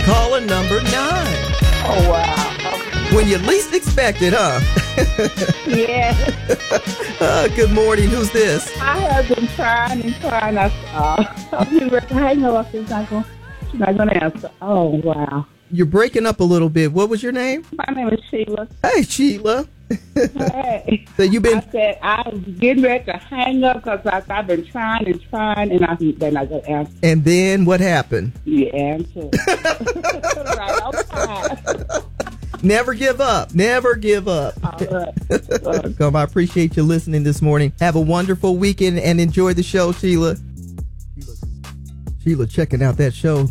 Caller number 9. Oh, wow. Okay. When you least expect it, huh? Yeah. Good morning. Who's this? I have been trying and trying. I'm ready to hang up. She's not going to answer. Oh, wow. You're breaking up a little bit. What was your name? My name is Sheila. Hey, Sheila. Hey. So you've been... I said I was getting ready to hang up because I've been trying and trying, and then I got to answer. And then what happened? You answered. Right on time. Never give up. Never give up. All right. Welcome. I appreciate you listening this morning. Have a wonderful weekend and enjoy the show, Sheila. Sheila checking out that show.